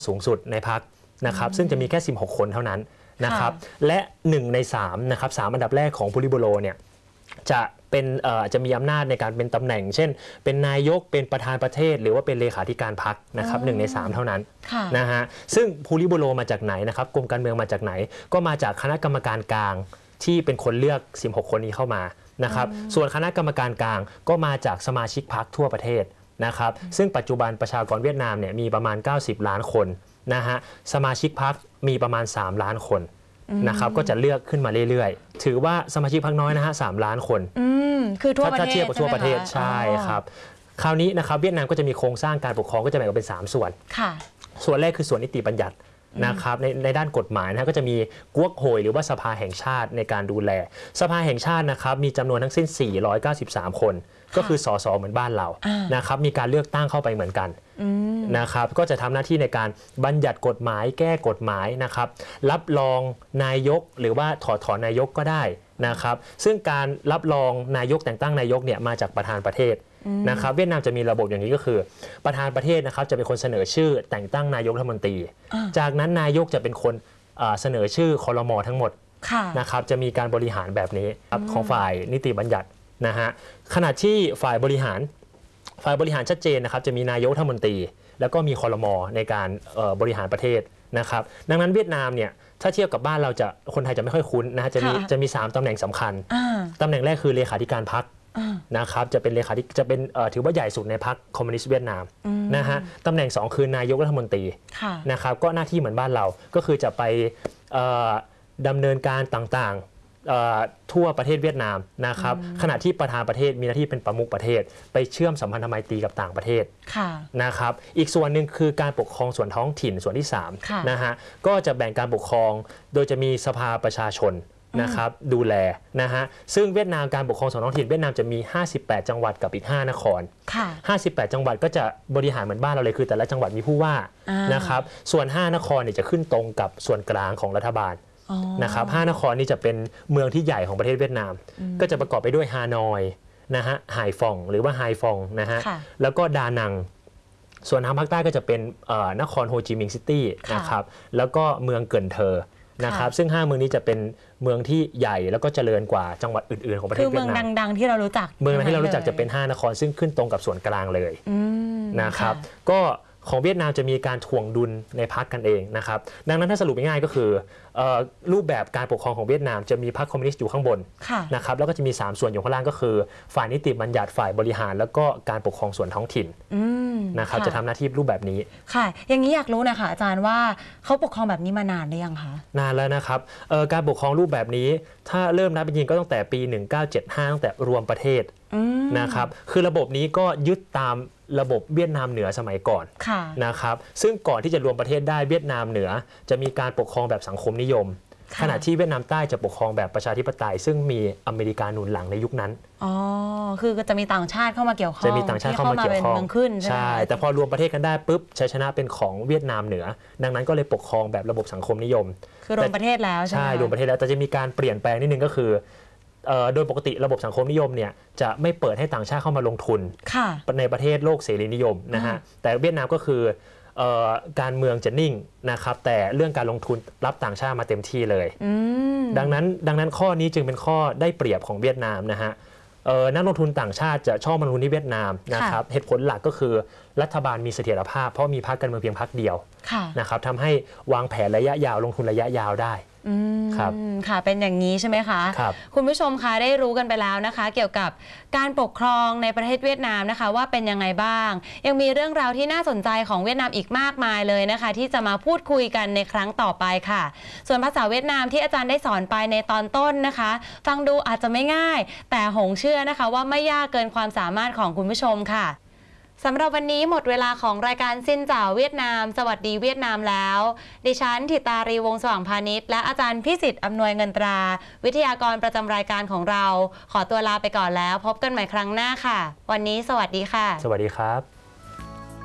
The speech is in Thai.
สูงสุดในพรรคนะครับซึ่งจะมีแค่16คนเท่านั้นนะครับและ1ใน3นะครับ3อันดับแรกของโพลิโบโลเนี่ยจะมีอำนาจในการเป็นตำแหน่งเช่นเป็นนายกเป็นประธานประเทศหรือว่าเป็นเลขาธิการพรรคนะครับ1ใน3เท่านั้นนะฮะซึ่งโพลิโบโลมาจากไหนนะครับกรมการเมืองมาจากไหนก็มาจากคณะกรรมการกลางที่เป็นคนเลือก16คนนี้เข้ามานะครับส่วนคณะกรรมการกลางก็มาจากสมาชิกพรรคทั่วประเทศนะครับซึ่งปัจจุบันประชากรเวียดนามเนี่ยมีประมาณ90ล้านคนนะฮะสมาชิกพรรคมีประมาณ3ล้านคนนะครับก็จะเลือกขึ้นมาเรื่อยๆถือว่าสมาชิกพรรคน้อยนะฮะ3ล้านคนคือทั่วประเทศถ้าเทียบกับทั่วประเทศใช่ครับคราวนี้นะครับเวียดนามก็จะมีโครงสร้างการปกครองก็จะแบ่งออกเป็น3ส่วนส่วนแรกคือส่วนนิติบัญญัตินะครับในด้านกฎหมายนะก็จะมีกัวกโฮยหรือว่าสภาแห่งชาติในการดูแลสภาแห่งชาตินะครับมีจำนวนทั้งสิ้น493คนก็คือสสเหมือนบ้านเรานะครับมีการเลือกตั้งเข้าไปเหมือนกันนะครับก็จะทำหน้าที่ในการบัญญัติกฎหมายแก้กฎหมายนะครับรับรองนายกหรือว่าถอดถอนนายกก็ได้นะครับซึ่งการรับรองนายกแต่งตั้งนายกเนี่ยมาจากประธานประเทศนะครับเวียดนามจะมีระบบอย่างนี้ก็คือประธานประเทศนะครับจะเป็นคนเสนอชื่อแต่งตั้งนายกรัฐมนตรีจากนั้นนายกจะเป็นคนเสนอชื่อครม.ทั้งหมดนะครับจะมีการบริหารแบบนี้ของฝ่ายนิติบัญญัตินะฮะขณะที่ฝ่ายบริหารชัดเจนนะครับจะมีนายกรัฐมนตรีแล้วก็มีครม.ในการบริหารประเทศนะครับดังนั้นเวียดนามเนี่ยถ้าเทียบกับบ้านเราคนไทยจะไม่ค่อยคุ้นนะฮะจะมี3ตำแหน่งสำคัญตำแหน่งแรกคือเลขาธิการพรรคนะครับจะเป็นถือว่าใหญ่สุดในพรรคคอมมิวนิสต์เวียดนามนะฮะตำแหน่ง2คือนายกรัฐมนตรีนะครับก็หน้าที่เหมือนบ้านเราก็คือจะไปดำเนินการต่างๆทั่วประเทศเวียดนามนะครับขณะที่ประธานประเทศมีหน้าที่เป็นประมุขประเทศไปเชื่อมสัมพันธไมตรีกับต่างประเทศนะครับอีกส่วนหนึ่งคือการปกครองส่วนท้องถิ่นส่วนที่3นะฮะก็จะแบ่งการปกครองโดยจะมีสภาประชาชนนะครับดูแลนะฮะซึ่งเวียดนามการปกครองส่วนท้องถิ่นเวียดนามจะมี58จังหวัดกับอีก5นคร58จังหวัดก็จะบริหารเหมือนบ้านเราเลยคือแต่ละจังหวัดมีผู้ว่านะครับส่วน5นครเนี่ยจะขึ้นตรงกับส่วนกลางของรัฐบาลนะครับ5นครนี่จะเป็นเมืองที่ใหญ่ของประเทศเวียดนามก็จะประกอบไปด้วยฮานอยนะฮะไฮฟองหรือว่าไฮฟองนะฮะแล้วก็ดานังส่วนทางภาคใต้ก็จะเป็นนครโฮจิมินห์ซิตี้นะครับแล้วก็เมืองเกินเทอนะครับซึ่ง5เมืองนี้จะเป็นเมืองที่ใหญ่แล้วก็เจริญกว่าจังหวัดอื่นๆของประเทศเวียดนามคือเมืองดังๆที่เรารู้จักเมืองที่เรารู้จักจะเป็น5นครซึ่งขึ้นตรงกับส่วนกลางเลยนะครับก็ของเวียดนามจะมีการถ่วงดุลในพรรคกันเองนะครับดังนั้นถ้าสรุปง่ายๆก็คือรูปแบบการปกครองของเวียดนามจะมีพรรคคอมมิวนิสต์อยู่ข้างบนนะครับแล้วก็จะมี3ส่วนอยู่ข้างล่างก็คือฝ่ายนิติบัญญัติฝ่ายบริหารแล้วก็การปกครองส่วนท้องถิ่นนะครับจะทำหน้าที่รูปแบบนี้ค่ะอย่างนี้อยากรู้นะคะอาจารย์ว่าเขาปกครองแบบนี้มานานหรือยังคะนานแล้วนะครับการปกครองรูปแบบนี้ถ้าเริ่มนับจริงๆก็ตั้งแต่ปี1975ตั้งแต่รวมประเทศนะครับคือระบบนี้ก็ยึดตามระบบเวียดนามเหนือสมัยก่อนนะครับซึ่งก่อนที่จะรวมประเทศได้เวียดนามเหนือจะมีการปกครองแบบสังคมนิยมขณะที่เวียดนามใต้จะปกครองแบบประชาธิปไตยซึ่งมีอเมริกาหนุนหลังในยุคนั้นคือจะมีต่างชาติเข้ามาเกี่ยวข้องจะมีต่างชาติเข้ามาเกี่ยวข้องใช่แต่พอรวมประเทศกันได้ปุ๊บชัยชนะเป็นของเวียดนามเหนือดังนั้นก็เลยปกครองแบบระบบสังคมนิยมคือรวมประเทศแล้วใช่รวมประเทศแล้วแต่จะมีการเปลี่ยนแปลงนิดนึงก็คือโดยปกติระบบสังคมนิยมเนี่ยจะไม่เปิดให้ต่างชาติเข้ามาลงทุนในประเทศโลกเสรีนิยมนะฮะแต่เวียดนามก็คือการเมืองจะนิ่งนะครับแต่เรื่องการลงทุนรับต่างชาติมาเต็มที่เลยดังนั้นข้อนี้จึงเป็นข้อได้เปรียบของเวียดนามนะฮะนักลงทุนต่างชาติจะชอบมาลงทุนที่เวียดนามนะครับเหตุผลหลักก็คือรัฐบาลมีเสถียรภาพเพราะมีพรรคการเมืองเพียงพรรคเดียวนะครับทำให้วางแผนระยะยาวลงทุนระยะยาวได้ครับค่ะเป็นอย่างนี้ใช่ไหมคะคุณผู้ชมคะได้รู้กันไปแล้วนะคะเกี่ยวกับการปกครองในประเทศเวียดนามนะคะว่าเป็นยังไงบ้างยังมีเรื่องราวที่น่าสนใจของเวียดนามอีกมากมายเลยนะคะที่จะมาพูดคุยกันในครั้งต่อไปค่ะส่วนภาษาเวียดนามที่อาจารย์ได้สอนไปในตอนต้นนะคะฟังดูอาจจะไม่ง่ายแต่หงเชื่อนะคะว่าไม่ยากเกินความสามารถของคุณผู้ชมค่ะสำหรับวันนี้หมดเวลาของรายการซินเจ้าเวียดนามสวัสดีเวียดนามแล้วดิฉันธิตารีวงศ์สว่างพาณิชย์และอาจารย์พิสิทธิ์อำนวยเงินตราวิทยากรประจำรายการของเราขอตัวลาไปก่อนแล้วพบกันใหม่ครั้งหน้าค่ะวันนี้สวัสดีค่ะสวัสดีครับ